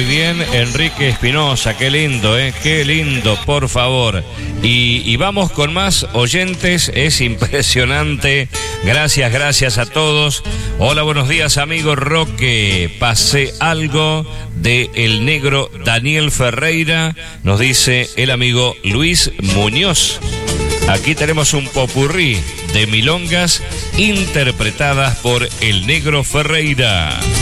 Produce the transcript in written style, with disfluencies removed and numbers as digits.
muy bien, Enrique Espinosa, qué lindo, qué lindo, por favor. Y vamos con más oyentes, es impresionante. Gracias a todos. Hola, buenos días, amigo Roque. Pasé algo de el negro Daniel Ferreira, nos dice el amigo Luis Muñoz. Aquí tenemos un popurrí de milongas interpretadas por el negro Ferreira.